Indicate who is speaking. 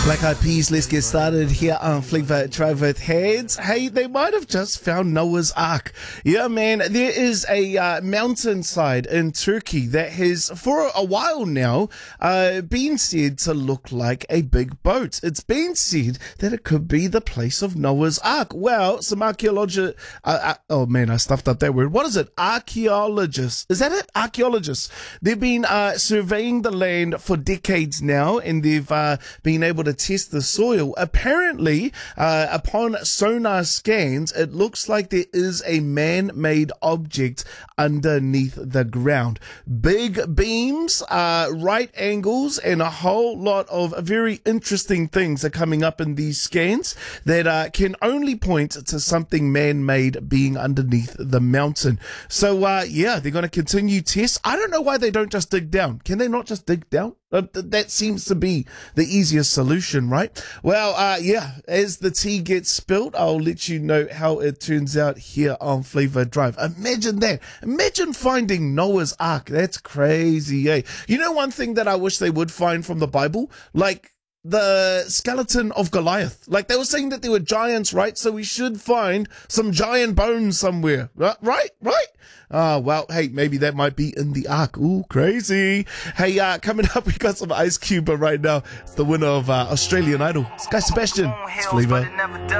Speaker 1: Black Eyed Peas, let's get started here on Flavor Drive with Heads. Hey, they might have just found Noah's Ark. Yeah, man, there is a mountainside in Turkey that has, for a while now, been said to look like a big boat. It's been said that it could be the place of Noah's Ark. Well, some archaeologists, oh man, I stuffed up that word. What is it? Archaeologists. Is that it? Archaeologists. They've been surveying the land for decades now, and they've been able to test the soil. Apparently, upon sonar scans, it looks like there is a man-made object underneath the ground. Big beams, right angles, and a whole lot of very interesting things are coming up in these scans that can only point to something man-made being underneath the mountain. So, yeah, they're going to continue tests. I don't know why they don't just dig down. Can they not just dig down? That seems to be the easiest solution, right? Well, yeah, as the tea gets spilled, I'll let you know how it turns out here on Flavor Drive. Imagine that. Imagine finding Noah's Ark. That's crazy, eh? You know one thing that I wish they would find from the Bible? Like the skeleton of Goliath. Like they were saying that there were giants, right? So we should find some giant bones somewhere, right? Well, hey, maybe that might be in the Ark. Ooh, crazy. Hey, coming up, we got some Ice Cube right now. It's the winner of Australian Idol. It's Guy Sebastian. It's Flavor.